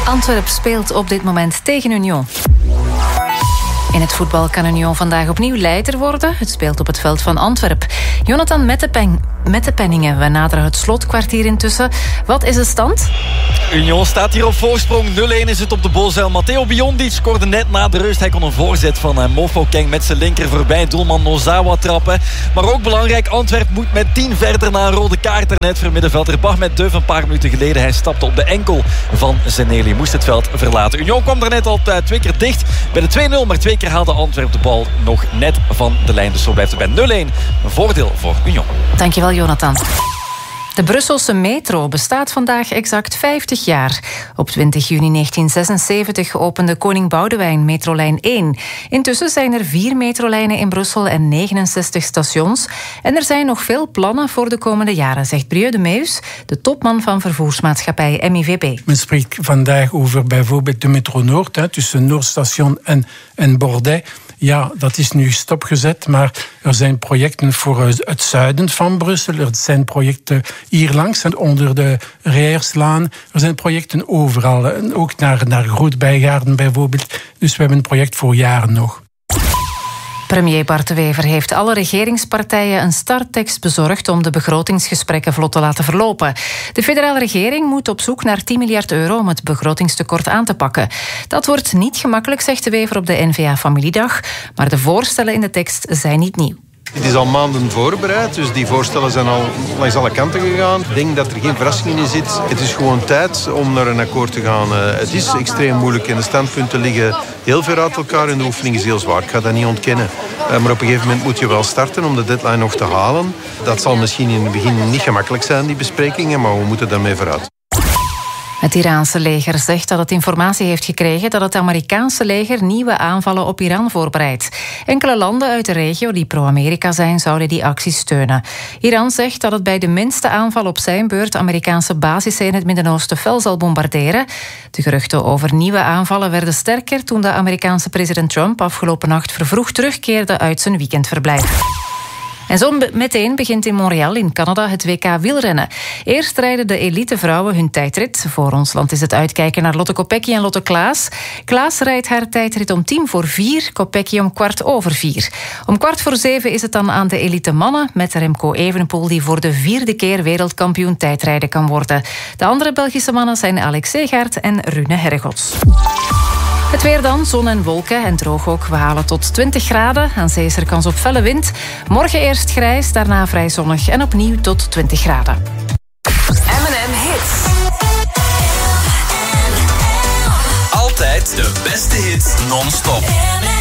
Antwerpen speelt op dit moment tegen Union. In het voetbal kan Union vandaag opnieuw leider worden. Het speelt op het veld van Antwerpen. Jonathan Mettepenningen, we naderen het slotkwartier intussen. Wat is de stand? Union staat hier op voorsprong. 0-1 is het op de Bosuil. Matteo Biondi scoorde net na de rust. Hij kon een voorzet van Mofokeng met zijn linker voorbij doelman Nozawa trappen. Maar ook belangrijk, Antwerpen moet met 10 verder na een rode kaart. Daarnet voor middenvelder Bahmet Deuf een paar minuten geleden. Hij stapte op de enkel van Zeneli. Moest het veld verlaten. Union kwam er net al 2 keer dicht bij de 2-0. Maar 2 keer haalde Antwerpen de bal nog net van de lijn. Dus zo blijft het bij 0-1. Een voordeel voor Union. Dankjewel, Jonathan. De Brusselse metro bestaat vandaag exact 50 jaar. Op 20 juni 1976 opende Koning Boudewijn metrolijn 1. Intussen zijn er 4 metrolijnen in Brussel en 69 stations. En er zijn nog veel plannen voor de komende jaren, zegt Brieux de Meus, de topman van vervoersmaatschappij MIVB. Men spreekt vandaag over bijvoorbeeld de metro Noord, tussen Noordstation en Bordij. Ja, dat is nu stopgezet, maar er zijn projecten voor het zuiden van Brussel. Er zijn projecten hier langs en onder de Rijerslaan. Er zijn projecten overal, en ook naar Groot-Bijgaarden bijvoorbeeld. Dus we hebben een project voor jaren nog. Premier Bart De Wever heeft alle regeringspartijen een starttekst bezorgd om de begrotingsgesprekken vlot te laten verlopen. De federale regering moet op zoek naar 10 miljard euro om het begrotingstekort aan te pakken. Dat wordt niet gemakkelijk, zegt De Wever op de N-VA-familiedag, maar de voorstellen in de tekst zijn niet nieuw. Het is al maanden voorbereid, dus die voorstellen zijn al langs alle kanten gegaan. Ik denk dat er geen verrassing in zit. Het is gewoon tijd om naar een akkoord te gaan. Het is extreem moeilijk en de standpunten liggen heel ver uit elkaar en de oefening is heel zwaar. Ik ga dat niet ontkennen. Maar op een gegeven moment moet je wel starten om de deadline nog te halen. Dat zal misschien in het begin niet gemakkelijk zijn, die besprekingen, maar we moeten daarmee vooruit. Het Iraanse leger zegt dat het informatie heeft gekregen dat het Amerikaanse leger nieuwe aanvallen op Iran voorbereidt. Enkele landen uit de regio die pro-Amerika zijn, zouden die actie steunen. Iran zegt dat het bij de minste aanval op zijn beurt Amerikaanse basissen in het Midden-Oosten fel zal bombarderen. De geruchten over nieuwe aanvallen werden sterker toen de Amerikaanse president Trump afgelopen nacht vervroegd terugkeerde uit zijn weekendverblijf. En zo meteen begint in Montreal in Canada het WK wielrennen. Eerst rijden de elite vrouwen hun tijdrit. Voor ons land is het uitkijken naar Lotte Kopecky en Lotte Klaas. Klaas rijdt haar tijdrit om 4:10, Kopecky om 4:15. Om 6:15 is het dan aan de elite mannen met Remco Evenepoel die voor de 4e keer wereldkampioen tijdrijden kan worden. De andere Belgische mannen zijn Alex Segaert en Rune Herregots. Het weer dan, zon en wolken en droog ook. We halen tot 20 graden. Aan zee is er kans op felle wind. Morgen eerst grijs, daarna vrij zonnig en opnieuw tot 20 graden. M&M Hits. Altijd de beste hits non-stop.